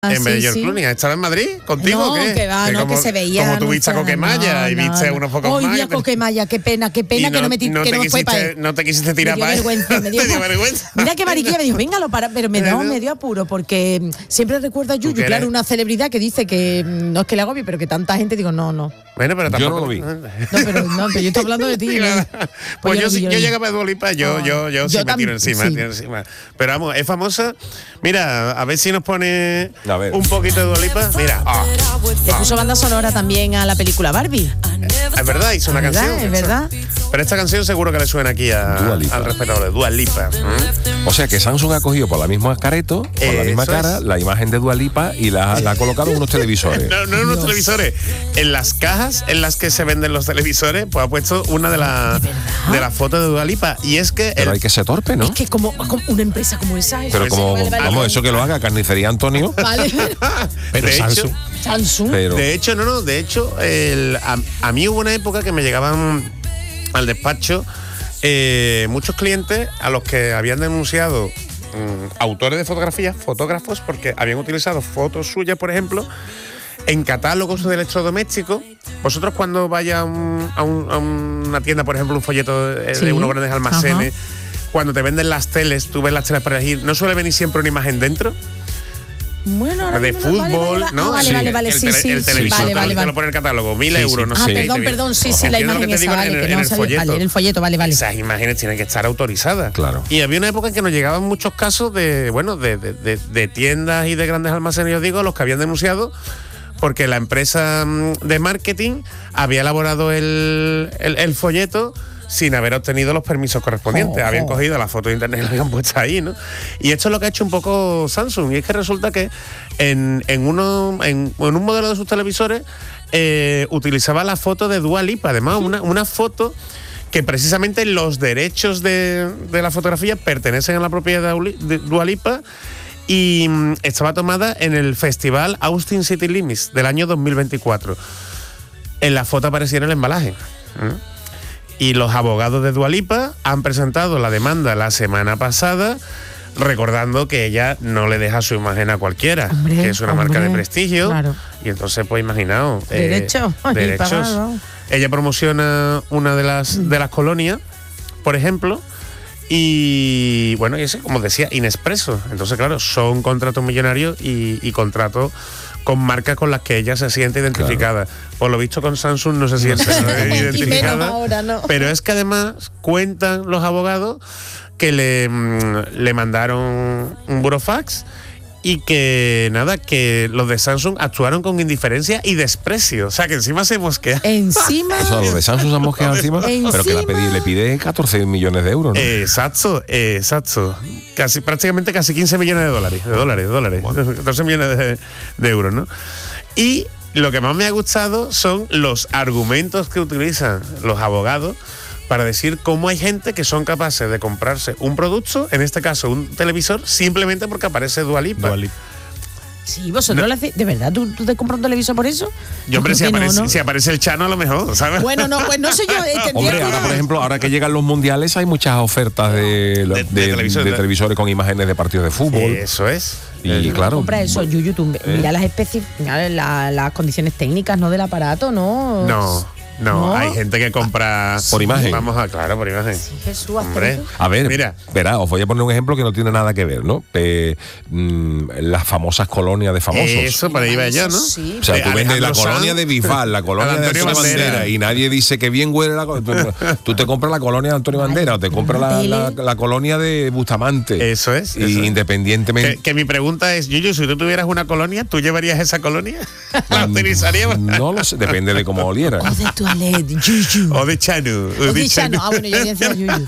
En vez de George Clooney, ¿estaba en Madrid contigo no, o qué? Que va, no, que se veía. Como tú viste a Coquemaya y viste unos pocos más. Hoy vi a Coquemaya, qué pena que no me fue para él. No te quisiste tirar para él. Me dio vergüenza. Mira qué mariquilla, me dijo, venga, pero me dio apuro, porque siempre recuerdo a Yuyu, claro, una celebridad que dice que no es que le agobie, pero que tanta gente, digo, no. Bueno, pero tampoco. Yo no lo vi. pero yo estoy hablando de ti. Pues yo llegaba a Dua Lipa, yo sí me tiro encima. Pero vamos, es famosa. Mira, a ver si nos pone un poquito de Dua Lipa. Mira. Le puso banda sonora también a la película Barbie. Es verdad, hizo una canción. Es verdad. Pero esta canción seguro que le suena aquí al respetable Dua Lipa. O sea que Samsung ha cogido por la misma careto, por la misma cara, la imagen de Dua Lipa y la ha colocado en unos televisores. No en unos televisores. En las cajas en las que se venden los televisores, pues ha puesto una de las fotos de Dua Lipa. Y es que. Pero hay que ser torpe, ¿no? Es que como una empresa como esa. Pero como, vamos, eso que lo haga Carnicería Antonio. Vale. Pero Samsung. Pero, de hecho, a mí hubo una época que me llegaban al despacho muchos clientes a los que habían denunciado autores de fotografías, fotógrafos, porque habían utilizado fotos suyas, por ejemplo, en catálogos de electrodomésticos. Vosotros cuando vais a una tienda, por ejemplo, un folleto de unos grandes almacenes, cuando te venden las teles, tú ves las teles para elegir, ¿no suele venir siempre una imagen dentro? Bueno, ahora de fútbol, ¿no? Vale, el televisor te lo pone el catálogo, 1.000 euros, no sé. Perdón, la imagen esa, vale, que no sabía. Vale, en el folleto, vale. Esas imágenes tienen que estar autorizadas. Claro. Y había una época en que nos llegaban muchos casos de tiendas y de grandes almacenes, yo digo, a los que habían denunciado porque la empresa de marketing había elaborado el folleto sin haber obtenido los permisos correspondientes. Habían cogido la foto de internet y la habían puesto ahí, ¿no? Y esto es lo que ha hecho un poco Samsung. Y es que resulta que en un modelo de sus televisores utilizaba la foto de Dua Lipa. Además, una foto que precisamente los derechos de la fotografía pertenecen a la propiedad de Dua Lipa y estaba tomada en el festival Austin City Limits del año 2024. En la foto aparecía en el embalaje. Y los abogados de Dua Lipa han presentado la demanda la semana pasada, recordando que ella no le deja su imagen a cualquiera, que es una marca de prestigio. Claro. Y entonces, pues imaginaos. Derechos. Ella promociona una de las colonias, por ejemplo, y bueno, y ese, como decía, Inexpreso. Entonces, claro, son contratos millonarios y contratos con marcas con las que ella se siente identificada. Claro. Por lo visto con Samsung no se siente identificada. Ahora, ¿no? Pero es que además cuentan los abogados que le mandaron un burofax y que los de Samsung actuaron con indiferencia y desprecio. O sea, que encima se mosquea. Encima. O sea, los de Samsung se han mosqueado encima, pero que le pide 14 millones de euros, ¿no? Exacto. Prácticamente casi 15 millones de dólares. Bueno. 14 millones de euros, ¿no? Y lo que más me ha gustado son los argumentos que utilizan los abogados para decir cómo hay gente que son capaces de comprarse un producto, en este caso un televisor, simplemente porque aparece Dua Lipa. Sí, vosotros lo hacéis. ¿De verdad tú te compras un televisor por eso? Yo, hombre, si aparece el Chano, a lo mejor, ¿sabes? Bueno, no, pues no sé yo. Hombre, ahora, por ejemplo, ahora que llegan los mundiales, hay muchas ofertas de televisores con imágenes de partidos de fútbol. Eso es. Y claro. Compra eso, Yuyu, tú mira las condiciones técnicas, ¿no? Del aparato, ¿no? No, hay gente que compra por imagen. Por imagen. Sí, Jesús, hombre. A ver, verá, os voy a poner un ejemplo que no tiene nada que ver, ¿no? Las famosas colonias de famosos. Eso, para ahí va yo, ¿no? Sí. O sea, tú vendes la colonia de Bisbal, la colonia de Antonio Bandera, y nadie dice que bien huele la colonia. Tú te compras la colonia de Antonio Bandera o te compras la colonia de Bustamante. Eso es. Independientemente. Que mi pregunta es, Yuyu, si tú tuvieras una colonia, ¿tú llevarías esa colonia? ¿La utilizarías? No lo sé, depende de cómo oliera. O de Chanu. Ah, bueno, yo decía Yuyu.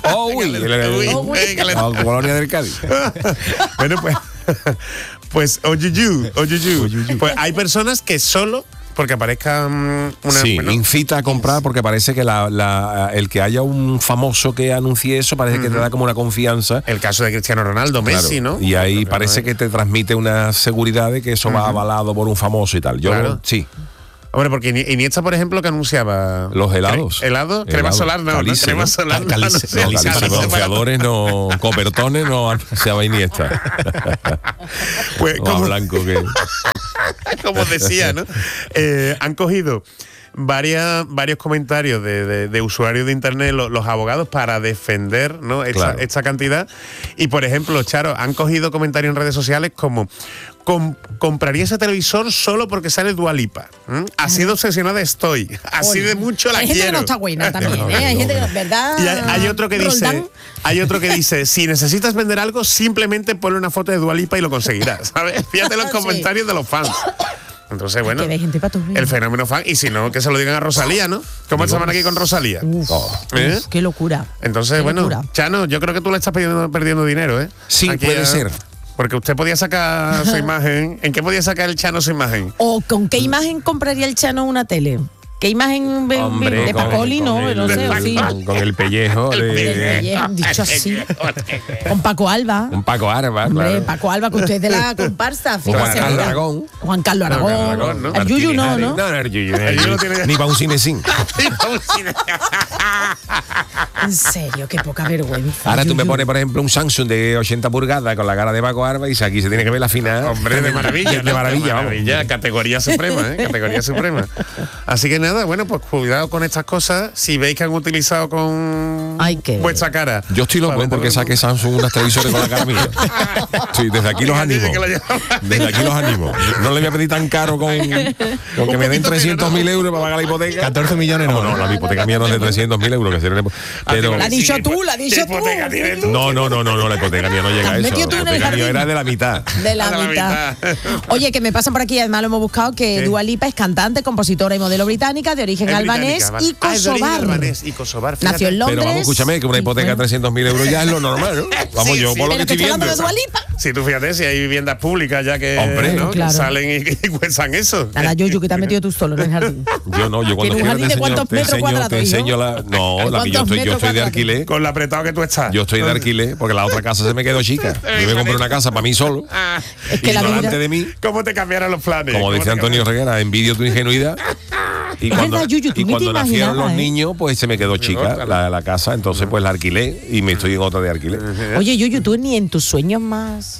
Colonia del Cádiz. Bueno, pues Yuyu. Pues hay personas que solo porque aparezca incita a comprar porque parece que el que haya un famoso que anuncie eso parece que te da como una confianza. El caso de Cristiano Ronaldo, Messi, ¿no? Y ahí parece que te transmite una seguridad de que eso va avalado por un famoso y tal. Yo sí. Hombre, porque Iniesta, por ejemplo, que anunciaba... Los helados. ¿Helados? Crema solar, no. Calice, crema solar, no. Bronceadores, no. Copertones, no anunciaba Iniesta. Pues como blanco que... como decía, ¿no? Han cogido varios comentarios de usuarios de internet, los abogados, para defender, ¿no? esta cantidad. Y por ejemplo, Charo, han cogido comentarios en redes sociales como: compraría ese televisor solo porque sale Dua Lipa. Así de obsesionada estoy. Así de mucho la quiero. Hay gente que no está buena también, ¿eh? Hay gente que, ¿verdad? Y hay otro que dice, si necesitas vender algo, simplemente ponle una foto de Dua Lipa y lo conseguirás, ¿sabes? Fíjate los comentarios de los fans. Entonces, bueno, el fenómeno fan. Y si no, que se lo digan a Rosalía, ¿no? ¿Cómo estaban aquí con Rosalía? Qué locura. Entonces, bueno, Chano, yo creo que tú le estás perdiendo dinero, ¿eh? Sí, aquí puede ser. Porque usted podía sacar su imagen. ¿En qué podía sacar el Chano su imagen? ¿O con qué imagen compraría el Chano una tele? ¿Qué imagen de Pacoli? No sé, sí. Con el pellejo. Dicho así. Con Paco Alba. Con Paco Alba, hombre, claro. Paco Alba, que usted es de la comparsa. Juan Carlos Aragón. Juan Carlos Aragón. ¿No? El Yuyu no, ¿no? No, el Yuyu. Ni para un cinecín. En serio, qué poca vergüenza. Ahora tú me pones, por ejemplo, un Samsung de 80 pulgadas con la cara de Paco Alba y aquí se tiene que ver la final. Hombre, de maravilla. De maravilla. Categoría suprema, ¿eh? Categoría suprema. Así que nada, bueno, pues cuidado con estas cosas. Si veis que han utilizado con vuestra cara. Yo estoy loco porque saque Samsung unas televisores con la cara mía. Sí, desde aquí los animo. Desde aquí los animo. No le voy a pedir tan caro con que me den 300.000 euros para pagar la hipoteca. 14 millones no, la hipoteca mía no es de 300.000 euros. Pero la has dicho tú. No, la hipoteca mía no llega a eso. La hipoteca mía era de la mitad. De la mitad. Oye, que me pasan por aquí, además lo hemos buscado, que Dua Lipa es cantante, compositora y modelo británica de origen albanés y kosovar. Nació en Londres. Pero vamos, escúchame, que una hipoteca de 300.000 euros ya es lo normal, ¿no? Vamos, yo por lo que estoy viendo. Si tú fíjate, si hay viviendas públicas ya que, ¿no? Claro. Que salen y cuestan eso. Nada, Yuyu, que te has metido tú solo en el jardín. Yo cuando quieras te enseño la... No, la que yo estoy de alquiler. Con lo apretado que tú estás. Yo estoy de alquiler porque la otra casa se me quedó chica. Yo me compré una casa para mí solo. Es que ignorante de mí. ¿Cómo te cambiaron los planes? Como dice Antonio Reguera, envidio tu ingenuidad. Y cuando nacieron los niños, pues se me quedó chica la casa, entonces pues la alquilé y me estoy en otra de alquiler. Oye, Yuyu, tú ni en tus sueños más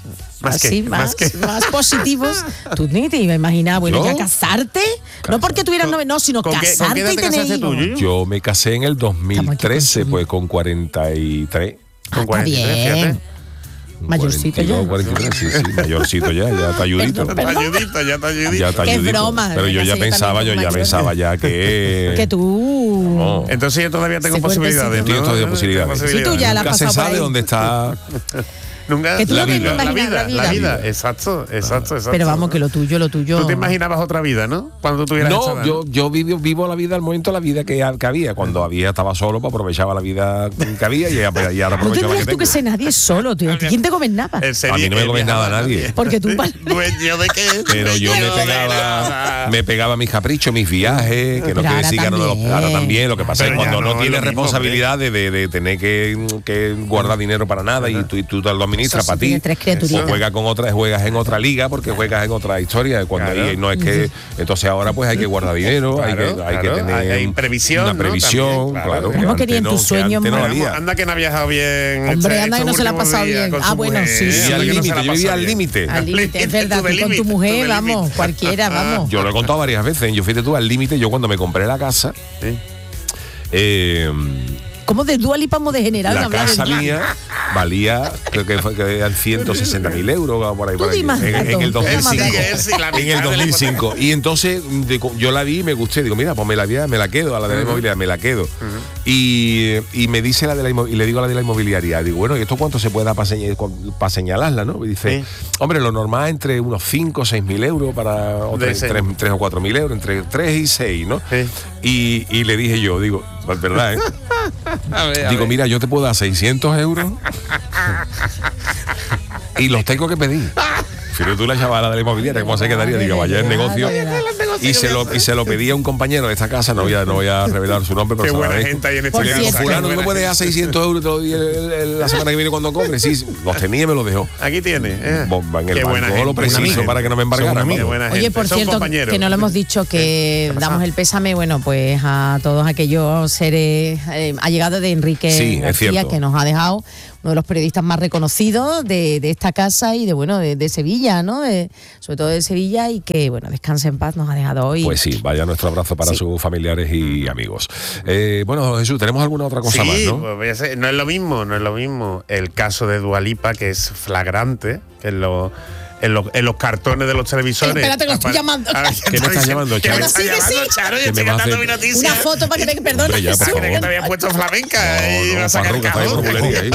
positivos, tú ni te ibas a imaginar, bueno, ya casarte, no porque tuvieras no, sino casarte y tener hijos. Yo me casé en el 2013, pues con 43. Con 43, fíjate. Mayorcito 42, ya. 43, sí, mayorcito ya está ayudito. Ya está Qué broma. Pero yo ya pensaba que... Que tú... No. Entonces yo todavía tengo posibilidades. Yo todavía posibilidades. Sí, tú ya la nunca se sabe dónde está... Nunca la vida. Exacto. Pero vamos, que lo tuyo. Tú te imaginabas otra vida, ¿no? Cuando tú tuvieras yo vivo la vida al momento de la vida que había. Cuando estaba solo, pues aprovechaba la vida que había y ahora aprovechaba la que tengo. Tú que sé, nadie es solo, tío. ¿Quién te gobernaba? A mí no me gobernaba nadie. Porque tú... ¿Dueño de qué? Pero yo me pegaba mis caprichos, mis viajes, que no quiere decir que ahora también. Lo que pasa es que cuando no tienes responsabilidad de tener que guardar dinero para nada y tú te lo administras para ti, juegas en otra liga porque juegas en otra historia. Y no es que entonces ahora pues hay que guardar dinero, hay que tener previsión, una previsión, claro. ¿Cómo quería en tus sueños? Anda que no ha viajado bien. Hombre, anda que no se la ha pasado bien. Bueno, sí. Yo vivía al límite. Al límite, es verdad. Tú con tu mujer, vamos, cualquiera, vamos. Yo lo he contado varias veces. Yo fíjate tú al límite. Yo cuando me compré la casa, ¿cómo de Dua Lipa de general? La casa mía valía, creo que eran 160.000 euros por ahí. En el 2005. Y entonces yo la vi y me gusté. Digo, mira, pues me la quedo, a la de la inmobiliaria, me la quedo. Y me dice la de la inmobiliaria, y le digo a la de la inmobiliaria, digo, bueno, ¿y esto cuánto se puede dar para señalarla, no? Y dice, hombre, lo normal entre unos 5 o 6.000 euros para 3 o 4.000 euros, entre 3 y 6, ¿no? Y le dije yo, digo, pues verdad, digo, mira, yo te puedo dar 600 euros y los tengo que pedir. Pero tú la chavala de la inmobiliaria, ¿cómo se quedaría? Digo, vaya el negocio. Y se lo pedía a un compañero de esta casa, no voy a revelar su nombre, pero qué buena gente hay en esta casa. Fulano, ¿no me puedes dar 600 euros la semana que viene cuando cobre? Sí, los tenía y me los dejó. Aquí tiene. Bomba en el banco, lo preciso para que no me embargaran. Oye, por cierto, que no lo hemos dicho, que damos el pésame, bueno, pues a todos aquellos seres allegados de Enrique García, que nos ha dejado, uno de los periodistas más reconocidos de esta casa y de Sevilla, ¿no? Sobre todo de Sevilla, y que, bueno, descanse en paz, nos ha dejado hoy. Pues sí, vaya nuestro abrazo para sus familiares y amigos. Bueno, Jesús, ¿tenemos alguna otra cosa más, no? Pues no es lo mismo el caso de Dua Lipa, que es flagrante, que en los cartones de los televisores. Espérate, que lo estoy llamando. ¿Qué me estás llamando, Charo? ¿Qué me estás llamando, Charo? Yo estoy cantando mi noticia. Una foto para que te perdone. Ya, por favor. Que te había puesto flamenca y vas a sacar el cajón.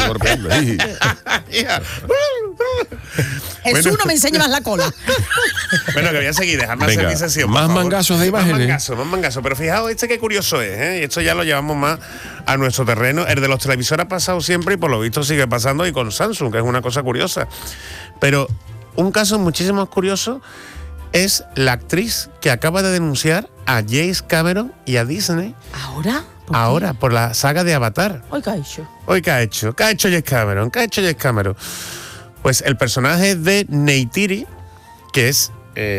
Jesús, no me enseñe más la cola. Bueno, que voy a seguir, dejadme hacer mi sesión. Más mangazos de imágenes. Más mangazos. Pero fijaos, qué curioso es, y esto ya lo llevamos más a nuestro terreno. El de los televisores ha pasado siempre y por lo visto sigue pasando, y con Samsung, que es una cosa curiosa. Pero un caso muchísimo más curioso es la actriz que acaba de denunciar a James Cameron y a Disney. ¿Ahora? Ahora, por la saga de Avatar. ¿Qué ha hecho? ¿Qué ha hecho James Cameron? Pues el personaje de Neytiri, que es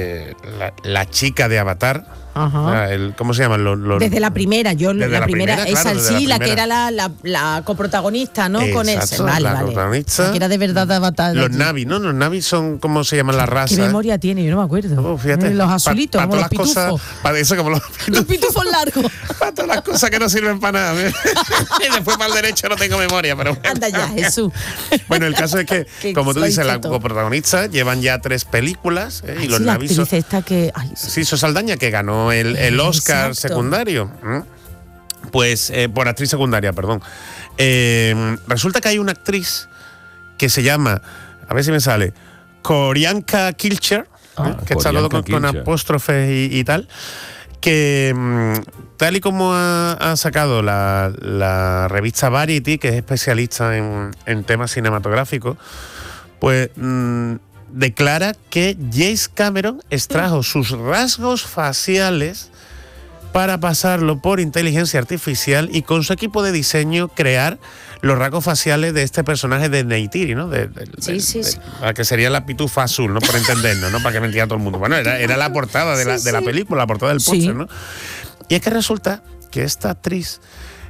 la chica de Avatar. Ajá. ¿Cómo se llaman? Desde la primera, la primera, esa claro, sí, la que era la coprotagonista, ¿no? Exacto, con ese. Vale. Protagonista. Que era de verdad de Avatar. Los Navi, ¿no? Los Navi son, ¿cómo se llaman las razas? ¿Qué memoria tiene? Yo no me acuerdo. Fíjate. Los azulitos, como los pitufos. Para eso, como los pitufos largos. Para todas las cosas que no sirven para nada. Y después para el derecho no tengo memoria, pero bueno. Anda ya, Jesús. Bueno, el caso es que, como tú dices, la coprotagonista llevan ya 3 películas, y los Navi son... Sí, Saldaña, que ganó el Oscar secundario. Pues, por actriz secundaria, perdón. Resulta que hay una actriz que se llama, a ver si me sale, Qorianka Kilcher, que está todo con apóstrofes y tal, que tal y como ha sacado la revista Variety, que es especialista en temas cinematográficos, pues declara que James Cameron extrajo sus rasgos faciales para pasarlo por inteligencia artificial y con su equipo de diseño crear los rasgos faciales de este personaje de Neytiri, ¿no? Sí. Que sería la pitufa azul, ¿no? Por entendernos, ¿no? Para que me entienda todo el mundo. Bueno, era la portada de la película, la portada del póster, ¿no? Y es que resulta que esta actriz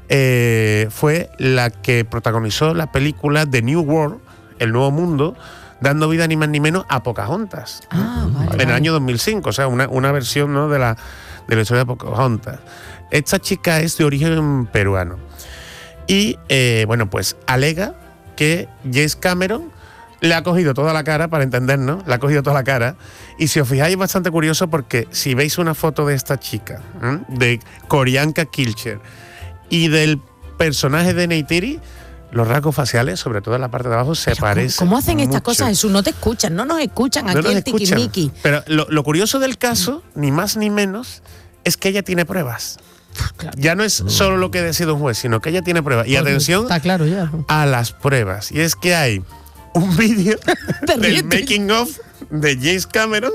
fue la que protagonizó la película The New World, El Nuevo Mundo, dando vida ni más ni menos a Pocahontas. En el año 2005, o sea, una versión, ¿no? de la historia de Pocahontas. Esta chica es de origen peruano. Y, bueno, pues alega que James Cameron le ha cogido toda la cara, para entendernos, le ha cogido toda la cara. Y si os fijáis, es bastante curioso porque si veis una foto de esta chica, de Qorianka Kilcher, y del personaje de Neytiri, los rasgos faciales, sobre todo en la parte de abajo, se parecen. ¿Cómo hacen mucho. estas cosas, Jesús? No te escuchan, no nos escuchan aquí el tiquismiqui. Pero lo curioso del caso, ni más ni menos, es que ella tiene pruebas. Claro. Ya no es solo lo que decide un juez, sino que ella tiene pruebas. Y atención, está claro ya, a las pruebas. Y es que hay un vídeo del making of de James Cameron,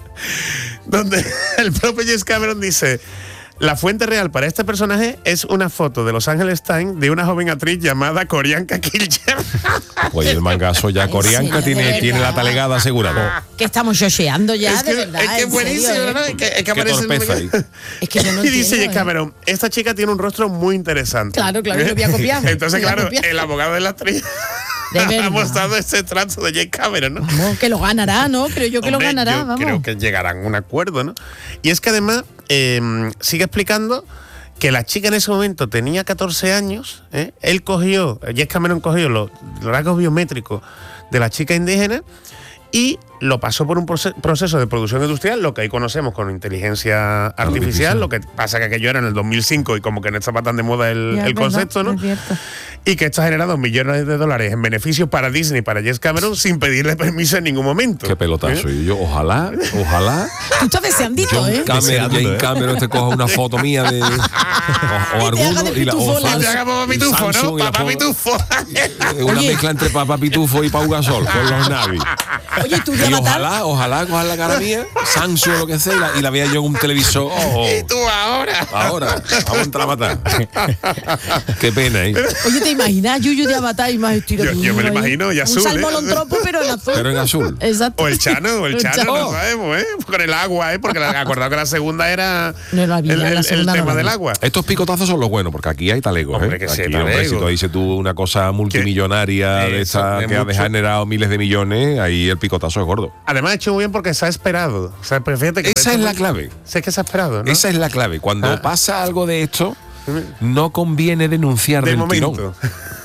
donde el propio James Cameron dice: la fuente real para este personaje es una foto de Los Angeles Times de una joven actriz llamada Qorianka Kilcher. Oye, el mangazo ya, Qorianka tiene la talegada asegurada. Que estamos yocheando ya, de verdad. Es que es buenísimo, ¿no? Es que aparece ahí. Es que yo no y dice Cameron, esta chica tiene un rostro muy interesante. Claro, lo voy a copiar. Entonces, claro, el abogado de la actriz ha mostrado ese trato de James Cameron, ¿no? Vamos, que lo ganará, ¿no? Creo yo que lo ganará, vamos. Creo que llegarán a un acuerdo, ¿no? Y es que además sigue explicando que la chica en ese momento tenía 14 años. James Cameron cogió los rasgos biométricos de la chica indígena y lo pasó por un proceso de producción industrial, lo que ahí conocemos con inteligencia artificial. Lo que pasa que aquello era en el 2005 y como que no estaba tan de moda el concepto, ¿no? Y que esto ha generado millones de dólares en beneficios para Disney, para James Cameron, sin pedirle permiso en ningún momento. Qué pelotazo. Y yo, ojalá. Tú estás deseandito, James Cameron te coja una foto mía de o alguno y la o te haga Papá Pitufo, ¿no? Papá Pitufo. Una mezcla entre Papá Pitufo y Pau Gasol con los Navi. Oye, tú de Avatar. Ojalá cojan la cara mía, Samsung o lo que sea, y la vea yo en un televisor. Y tú ahora, vamos a entrar a matar. Qué pena, ¿eh? Oye, ¿te imaginas Yuyu de Avatar y más estilo? Yo me lo imagino, y azul. Un salmolontropo, pero en azul. Pero en azul. Exacto. O el Chano, no sabemos, ¿eh? Con el agua, ¿eh? Porque acordado que la segunda era el tema del agua. Estos picotazos son los buenos, porque aquí hay talegos, hombre, que aquí, sí, hombre, si tú dices tú una cosa multimillonaria de esa que ha generado miles de millones, ahí el picotazo es gordo. Además, ha hecho muy bien porque se ha esperado. O sea, fíjate que esa es la clave. Sé que se ha esperado, ¿no? Esa es la clave. Cuando pasa algo de esto, no conviene denunciar del tirón.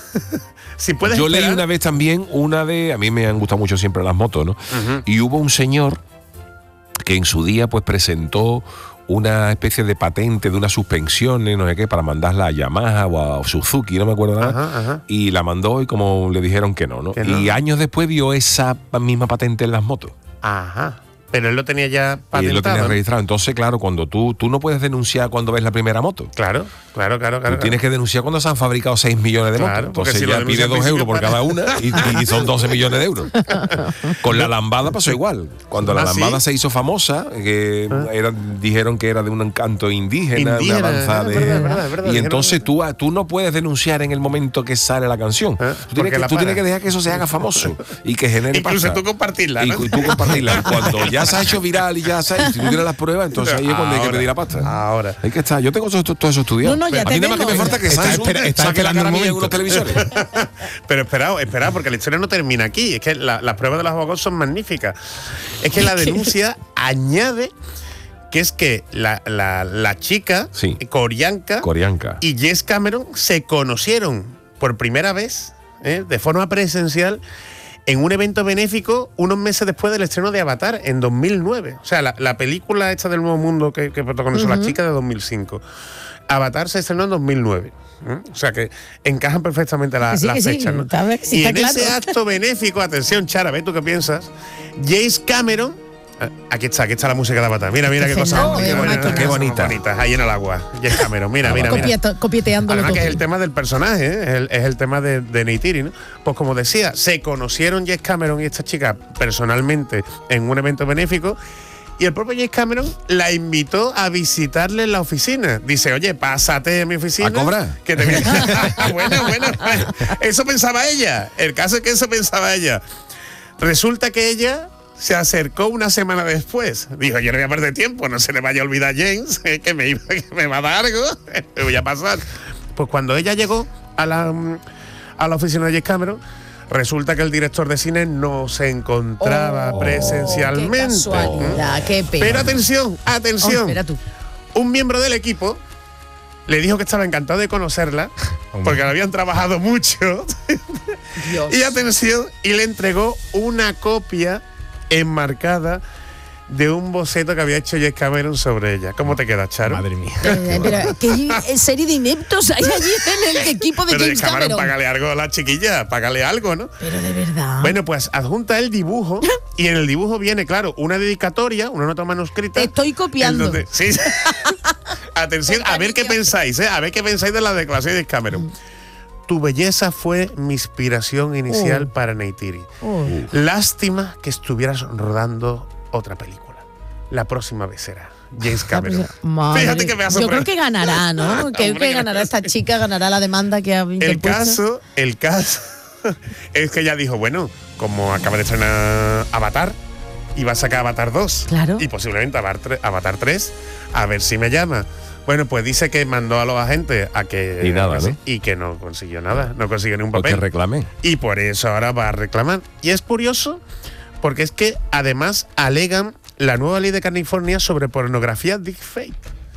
Si puedes Yo esperar. leí una vez también a mí me han gustado mucho siempre las motos, ¿no? Y hubo un señor que en su día pues presentó una especie de patente de unas suspensiones, no sé qué, para mandarla a Yamaha o a Suzuki, no me acuerdo nada. Y la mandó y como le dijeron que no. Y años después vio esa misma patente en las motos. Ajá. Pero él lo tenía ya patentado. Y él lo tenía registrado. Entonces, claro, cuando tú no puedes denunciar cuando ves la primera moto. Claro. Tú tienes que denunciar cuando se han fabricado 6 millones de motos. Entonces si ya pide 2 euros por cada una y son 12 millones de euros. Con la lambada pasó igual. Cuando la lambada se hizo famosa, que dijeron que era de un encanto indígena una danza de... Y entonces tú no puedes denunciar en el momento que sale la canción. Tú tienes que dejar que eso se haga famoso y que genere incluso pasta. Tú compartirla, ¿no? Y tú compartirla. Cuando ya se ha hecho viral y ya sabes, si tú tienes las pruebas, entonces ahí es cuando hay que pedir la pasta. Ahora. Hay que estar. Yo tengo todo eso estudiado. No, ya a mí nada más que me falta que saque la cara mía en unos televisores. Pero esperad, porque la historia no termina aquí. Es que las pruebas de los abogados son magníficas. Es que la denuncia añade que es que la chica, Corianca y Jess Cameron se conocieron por primera vez, de forma presencial, en un evento benéfico unos meses después del estreno de Avatar, en 2009. O sea, la película esta del Nuevo Mundo que protagonizó la chica, de 2005. Avatar se estrenó en 2009. O sea que encajan perfectamente las fechas, ¿no? Y en ese acto benéfico, atención, Chara, ¿ves tú qué piensas? James Cameron, aquí está la música de Avatar. Mira qué cosa. Qué bonita. Ahí en el agua. James Cameron, mira. Copieteándolo. Además que es el tema del personaje, es el tema de Neytiri, ¿no? Pues como decía, se conocieron James Cameron y esta chica personalmente en un evento benéfico. Y el propio James Cameron la invitó a visitarle en la oficina. Dice, oye, pásate a mi oficina. ¿A cobrar? Que te bueno. Eso pensaba ella. El caso es que eso pensaba ella. Resulta que ella se acercó una semana después. Dijo, yo no voy a perder tiempo, no se le vaya a olvidar a James, que me va a dar algo, me voy a pasar. Pues cuando ella llegó a la oficina de James Cameron, resulta que el director de cine no se encontraba presencialmente. Qué casualidad, qué pena. Pero atención. Espera tú. Un miembro del equipo le dijo que estaba encantado de conocerla, porque la habían trabajado mucho. Dios. Y atención, y le entregó una copia enmarcada de un boceto que había hecho James Cameron sobre ella. ¿Cómo te quedas, Charo? Madre mía. Pero ¿qué serie de ineptos hay allí en el equipo de James Cameron? Págale algo a la chiquilla, págale algo, ¿no? Pero de verdad. Bueno, pues adjunta el dibujo y en el dibujo viene, claro, una dedicatoria, una nota manuscrita. Te estoy copiando. Sí. Atención, a ver qué pensáis, A ver qué pensáis de la declaración de Cameron. Tu belleza fue mi inspiración inicial para Neytiri. Lástima que estuvieras rodando otra película. La próxima vez será James Cameron. Fíjate que me hace. Yo creo que ganará, ¿no? que ganará esta chica, ganará la demanda que ha interpuesto. El caso es que ella dijo, bueno, como acaba de estrenar Avatar, y va a sacar Avatar 2. Claro. Y posiblemente Avatar 3, a ver si me llama. Bueno, pues dice que mandó a los agentes a que... Y nada, ¿no? Y que no consiguió nada, no consiguió ni un papel. Porque reclamé. Y por eso ahora va a reclamar. Y es curioso, porque es que además alegan la nueva ley de California sobre pornografía deepfake.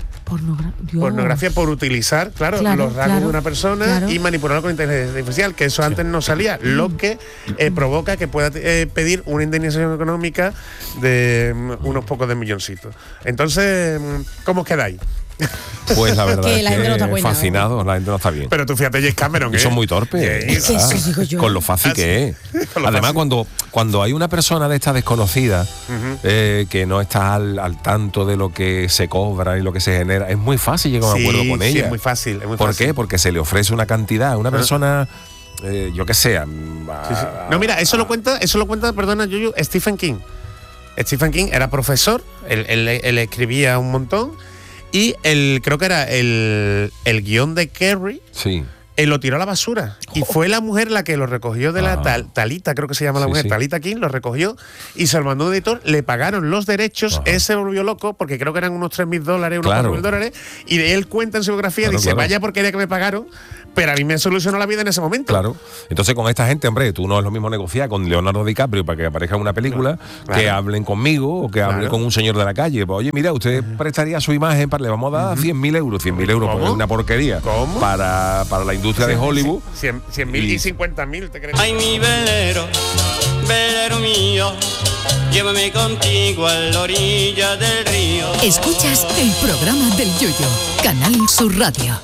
Pornografía por utilizar, claro, los rasgos de una persona y manipularlo con inteligencia artificial, que eso antes no salía, lo que provoca que pueda pedir una indemnización económica de unos pocos de milloncitos. Entonces, ¿cómo quedáis? Pues la verdad es que no fascinado, la gente no está bien. Pero tú fíjate, James Cameron, son muy torpes. Eso digo yo. Con lo fácil que es. Además, cuando hay una persona de esta desconocida que no está al tanto de lo que se cobra y lo que se genera, es muy fácil llegar a un acuerdo con ella. Es muy fácil. ¿Por qué? Porque se le ofrece una cantidad a una persona yo qué sé. No, mira, eso lo cuenta, perdona, Yuyu, Stephen King. Stephen King era profesor, él escribía un montón, y creo que era el guión de Carrie. Sí. Él lo tiró a la basura. Y fue la mujer la que lo recogió de la Talita, creo que se llama la mujer, Talita King, lo recogió y se lo mandó a un editor, le pagaron los derechos, él se volvió loco, porque creo que eran unos $3.000, unos $4.000, y él cuenta en su biografía, dice, vaya porquería que me pagaron, pero a mí me solucionó la vida en ese momento. Claro. Entonces con esta gente, hombre, tú no es lo mismo negociar con Leonardo DiCaprio para que aparezca en una película, que hablen conmigo o que hable con un señor de la calle. Pues, oye, mira, usted prestaría su imagen, le vamos a dar 100.000 euros. 100.000 euros porque es una porquería. ¿Cómo? Para la industria de Hollywood. 100.000 y 50.000, ¿te crees? Ay, mi velero, velero mío, llévame contigo a la orilla del río. Escuchas el programa del Yoyo, Canal Sur Radio.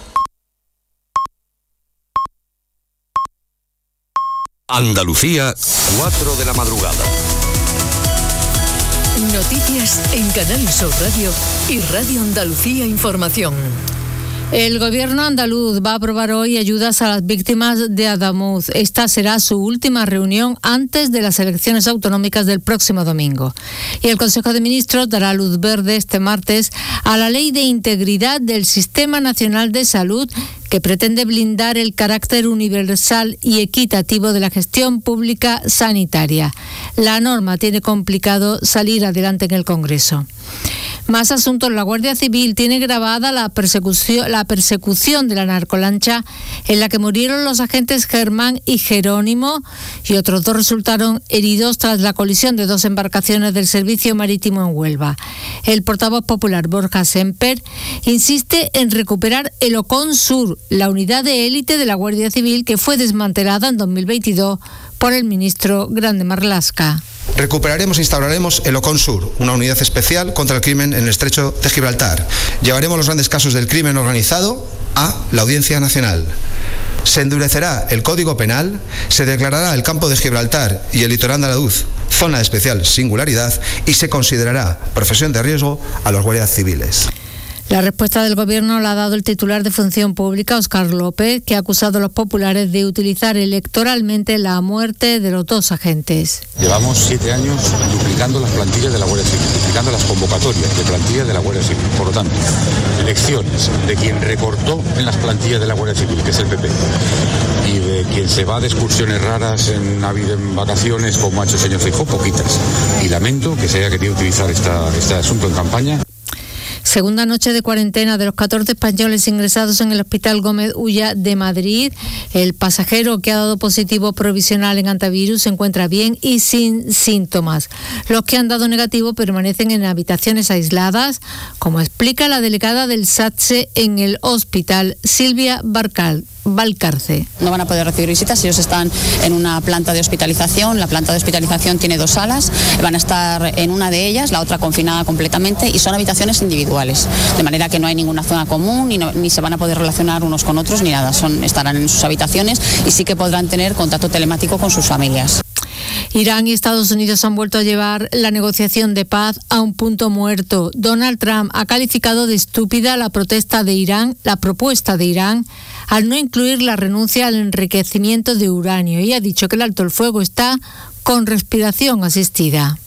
Andalucía, 4 de la madrugada. Noticias en Canal Sur Radio y Radio Andalucía Información. El gobierno andaluz va a aprobar hoy ayudas a las víctimas de Adamuz. Esta será su última reunión antes de las elecciones autonómicas del próximo domingo. Y el Consejo de Ministros dará luz verde este martes a la Ley de Integridad del Sistema Nacional de Salud, que pretende blindar el carácter universal y equitativo de la gestión pública sanitaria. La norma tiene complicado salir adelante en el Congreso. Más asuntos. La Guardia Civil tiene grabada la persecución de la narcolancha en la que murieron los agentes Germán y Jerónimo, y otros 2 resultaron heridos tras la colisión de 2 embarcaciones del Servicio Marítimo en Huelva. El portavoz popular Borja Semper insiste en recuperar el Ocon Sur, la unidad de élite de la Guardia Civil que fue desmantelada en 2022 por el ministro Grande Marlaska. Recuperaremos e instauraremos el Ocon Sur, una unidad especial contra el crimen en el Estrecho de Gibraltar. Llevaremos los grandes casos del crimen organizado a la Audiencia Nacional. Se endurecerá el Código Penal, se declarará el campo de Gibraltar y el litoral andaluz zona de especial singularidad y se considerará profesión de riesgo a los guardias civiles. La respuesta del Gobierno la ha dado el titular de Función Pública, Óscar López, que ha acusado a los populares de utilizar electoralmente la muerte de los 2 agentes. Llevamos 7 años duplicando las plantillas de la Guardia Civil, duplicando las convocatorias de plantillas de la Guardia Civil. Por lo tanto, elecciones de quien recortó en las plantillas de la Guardia Civil, que es el PP, y de quien se va de excursiones raras en Navidad, en vacaciones, como ha hecho el señor Feijóo, poquitas. Y lamento que se haya querido utilizar este asunto en campaña. Segunda noche de cuarentena de los 14 españoles ingresados en el Hospital Gómez Ulla de Madrid. El pasajero que ha dado positivo provisional en antivirus se encuentra bien y sin síntomas. Los que han dado negativo permanecen en habitaciones aisladas, como explica la delegada del SATSE en el hospital, Silvia Valcarce. No van a poder recibir visitas, ellos están en una planta de hospitalización. La planta de hospitalización tiene 2 salas, van a estar en una de ellas, la otra confinada completamente, y son habitaciones individuales, de manera que no hay ninguna zona común ni se van a poder relacionar unos con otros ni nada, estarán en sus habitaciones y sí que podrán tener contacto telemático con sus familias. Irán y Estados Unidos han vuelto a llevar la negociación de paz a un punto muerto. Donald Trump ha calificado de estúpida la propuesta de Irán al no incluir la renuncia al enriquecimiento de uranio, y ha dicho que el alto el fuego está con respiración asistida.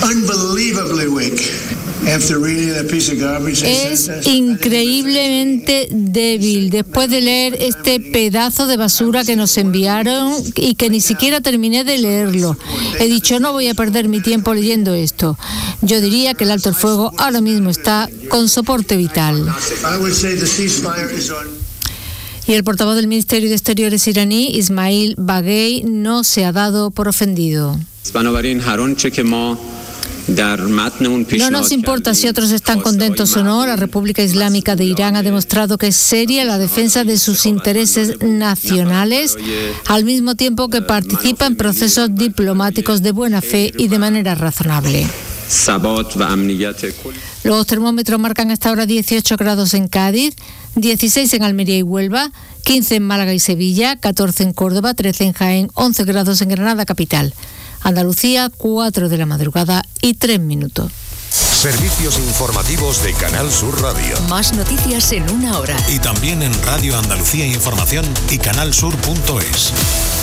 Es increíblemente débil después de leer este pedazo de basura que nos enviaron y que ni siquiera terminé de leerlo. He dicho, no voy a perder mi tiempo leyendo esto. Yo diría que el alto el fuego ahora mismo está con soporte vital. Y el portavoz del Ministerio de Exteriores iraní, Ismail Baghei, no se ha dado por ofendido. No nos importa si otros están contentos o no. La República Islámica de Irán ha demostrado que es seria la defensa de sus intereses nacionales, al mismo tiempo que participa en procesos diplomáticos de buena fe y de manera razonable. Los termómetros marcan hasta ahora 18 grados en Cádiz, 16 en Almería y Huelva, 15 en Málaga y Sevilla, 14 en Córdoba, 13 en Jaén, 11 grados en Granada capital. Andalucía, 4 de la madrugada y 3 minutos. Servicios informativos de Canal Sur Radio. Más noticias en una hora. Y también en Radio Andalucía Información y canalsur.es.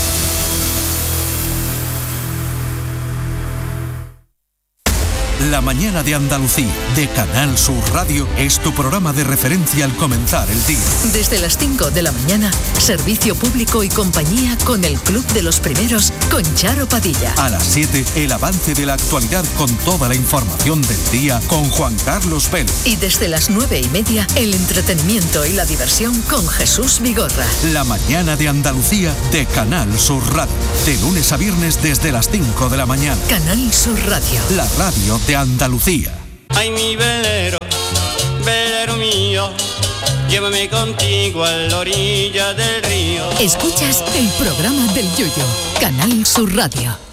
La mañana de Andalucía, de Canal Sur Radio, es tu programa de referencia al comenzar el día. Desde las 5 de la mañana, servicio público y compañía con el Club de los Primeros, con Charo Padilla. A las 7, el avance de la actualidad con toda la información del día, con Juan Carlos Vélez. Y desde las 9:30, el entretenimiento y la diversión con Jesús Vigorra. La mañana de Andalucía, de Canal Sur Radio. De lunes a viernes desde las 5 de la mañana. Canal Sur Radio. La radio de Andalucía. Ay, mi velero, velero mío, llévame contigo a la orilla del río. Escuchas el programa del Yoyo, Canal Sur Radio.